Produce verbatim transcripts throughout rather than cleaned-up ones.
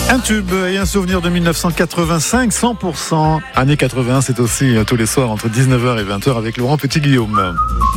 Un tube et un souvenir de dix-neuf cent quatre-vingt-cinq, cent pour cent. Années quatre-vingts, c'est aussi tous les soirs entre dix-neuf heures et vingt heures avec Laurent Petit-Guillaume.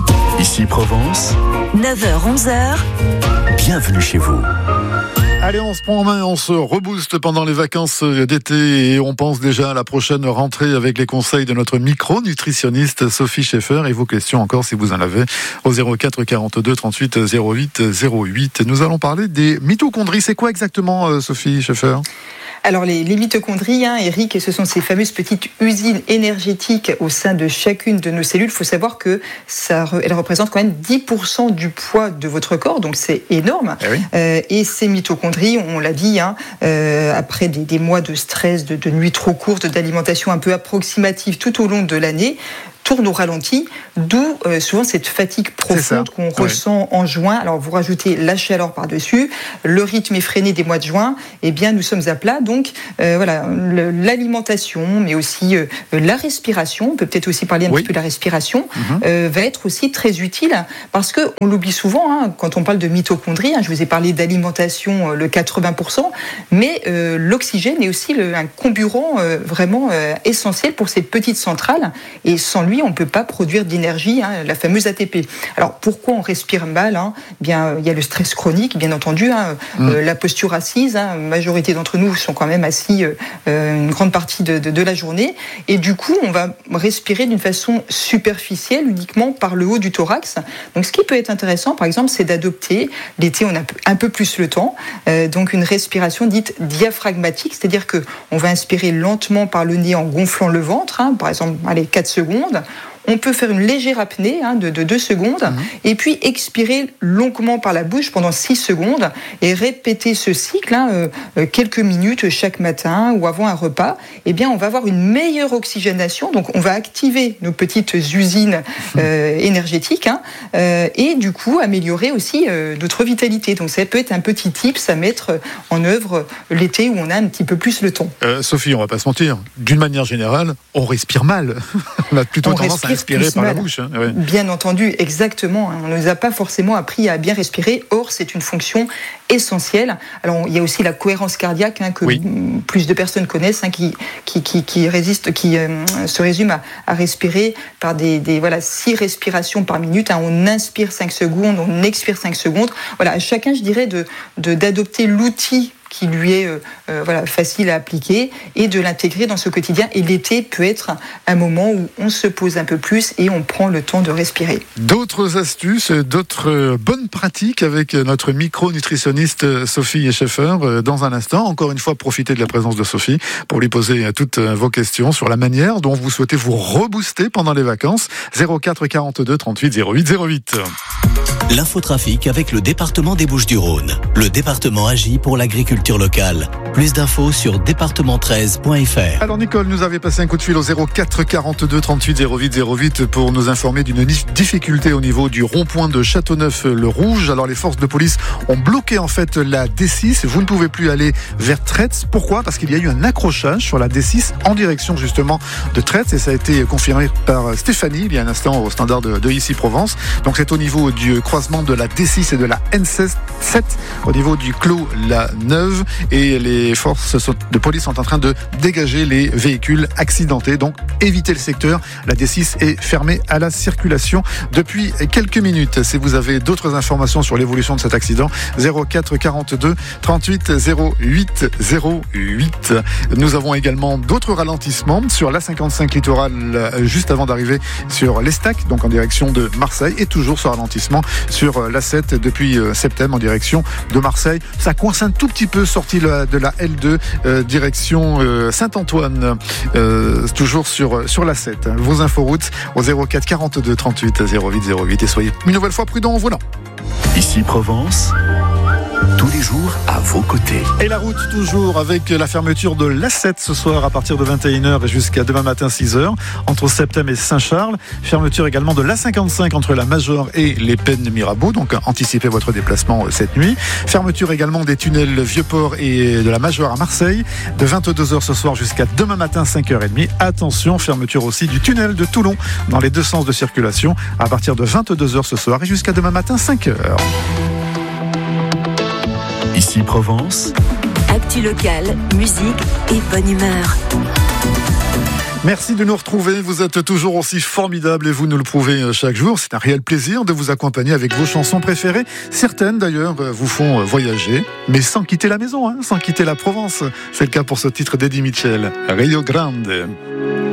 Ici Provence, neuf heures onze heures. Bienvenue chez vous. Allez, on se prend en main, on se rebooste pendant les vacances d'été et on pense déjà à la prochaine rentrée avec les conseils de notre micro-nutritionniste Sophie Schaeffer. Et vos questions encore si vous en avez au zéro quatre quarante-deux trente-huit zéro huit zéro huit. Nous allons parler des mitochondries. C'est quoi exactement, Sophie Schaeffer ? Alors les, les mitochondries, hein, Eric, ce sont ces fameuses petites usines énergétiques au sein de chacune de nos cellules. Il faut savoir que ça, elles représentent quand même dix pour cent du poids de votre corps, donc c'est énorme. Eh oui. euh, et ces mitochondries, on l'a dit, hein, euh, après des, des mois de stress, de, de nuits trop courtes, d'alimentation un peu approximative tout au long de l'année, tourne au ralenti, d'où euh, souvent cette fatigue profonde qu'on ouais. ressent en juin. Alors vous rajoutez la chaleur par-dessus, le rythme effréné des mois de juin, eh bien nous sommes à plat. Donc euh, voilà, le, l'alimentation, mais aussi euh, la respiration, on peut peut-être aussi parler un oui. petit peu de la respiration, mm-hmm. euh, va être aussi très utile, parce qu'on l'oublie souvent, hein, quand on parle de mitochondries, hein, je vous ai parlé d'alimentation, euh, le quatre-vingts pour cent, mais euh, l'oxygène est aussi le, un comburant euh, vraiment euh, essentiel pour ces petites centrales, et sans lui, on ne peut pas produire d'énergie, hein, la fameuse A T P. Alors, pourquoi on respire mal, hein ? Bien, il y a le stress chronique, bien entendu, hein, mmh. euh, la posture assise. Hein, la majorité d'entre nous sont quand même assis euh, une grande partie de, de, de la journée. Et du coup, on va respirer d'une façon superficielle, uniquement par le haut du thorax. Donc, ce qui peut être intéressant, par exemple, c'est d'adopter, l'été, on a un peu plus le temps, euh, donc une respiration dite diaphragmatique, c'est-à-dire qu'on va inspirer lentement par le nez en gonflant le ventre, hein, par exemple, allez, quatre secondes. On peut faire une légère apnée hein, de, de deux secondes mmh. et puis expirer longuement par la bouche pendant six secondes et répéter ce cycle hein, euh, quelques minutes chaque matin ou avant un repas. Eh bien, on va avoir une meilleure oxygénation, donc on va activer nos petites usines euh, énergétiques hein, euh, et du coup améliorer aussi euh, notre vitalité. Donc ça peut être un petit tips à mettre en œuvre l'été où on a un petit peu plus le temps. Euh, Sophie, on va pas se mentir, d'une manière générale, on respire mal. On a plutôt on tendance à respirer par mal. la bouche. Hein, ouais. Bien entendu, exactement. On ne nous a pas forcément appris à bien respirer. Or, c'est une fonction essentielle. Alors, il y a aussi la cohérence cardiaque hein, que oui. plus de personnes connaissent, hein, qui qui qui, qui résiste, qui euh, se résume à, à respirer par des, des voilà six respirations par minute. Hein. On inspire cinq secondes, on expire cinq secondes. Voilà, à chacun, je dirais, de, de d'adopter l'outil qui lui est euh, euh, voilà, facile à appliquer et de l'intégrer dans ce quotidien. Et l'été peut être un moment où on se pose un peu plus et on prend le temps de respirer. D'autres astuces, d'autres bonnes pratiques avec notre micro-nutritionniste Sophie Schaeffer dans un instant. Encore une fois, profitez de la présence de Sophie pour lui poser toutes vos questions sur la manière dont vous souhaitez vous rebooster pendant les vacances. zéro quatre quarante-deux trente-huit zéro huit zéro huit. L'infotrafic avec le département des Bouches-du-Rhône. Le département agit pour l'agriculture locale. Plus d'infos sur département treize point f r. Alors Nicole nous avait passé un coup de fil au zéro quatre quarante-deux trente-huit zéro huit zéro huit pour nous informer d'une difficulté au niveau du rond-point de Châteauneuf-le-Rouge. Alors les forces de police ont bloqué en fait la D six. Vous ne pouvez plus aller vers Traits. Pourquoi ? Parce qu'il y a eu un accrochage sur la D six en direction justement de Traits et ça a été confirmé par Stéphanie il y a un instant au standard de, de Ici Provence. Donc c'est au niveau du croisement de la D six et de la N sept au niveau du clos La Neuve et les forces de police sont en train de dégager les véhicules accidentés. Donc évitez le secteur. La D six est fermée à la circulation depuis quelques minutes. Si vous avez d'autres informations sur l'évolution de cet accident, zéro quatre quarante-deux trente-huit zéro huit zéro huit. Nous avons également d'autres ralentissements sur l'A cinquante-cinq littoral juste avant d'arriver sur l'Estac, donc en direction de Marseille, et toujours ce ralentissement sur l'A sept depuis Septem en direction de Marseille. Ça coince un tout petit peu sorti de la L deux euh, direction euh, Saint-Antoine, euh, toujours sur, sur l'A sept. Vos inforoutes au zéro quatre quarante-deux trente-huit zéro huit zéro huit et soyez une nouvelle fois prudents en volant. Ici Provence, tous les jours à vos côtés. Et la route toujours avec la fermeture de l'A sept ce soir à partir de vingt et une heures et jusqu'à demain matin six heures entre Septem et Saint-Charles. Fermeture également de l'A cinquante-cinq entre la Major et les Pennes Mirabeau, donc anticipez votre déplacement cette nuit. Fermeture également des tunnels Vieux-Port et de la Major à Marseille de vingt-deux heures ce soir jusqu'à demain matin cinq heures trente. Attention, fermeture aussi du tunnel de Toulon dans les deux sens de circulation à partir de vingt-deux heures ce soir et jusqu'à demain matin cinq heures. Ici Provence, Actu locale, musique et bonne humeur. Merci de nous retrouver, vous êtes toujours aussi formidables et vous nous le prouvez chaque jour. C'est un réel plaisir de vous accompagner avec vos chansons préférées. Certaines d'ailleurs vous font voyager, mais sans quitter la maison, hein, sans quitter la Provence. C'est le cas pour ce titre d'Eddie Mitchell, Rio Grande.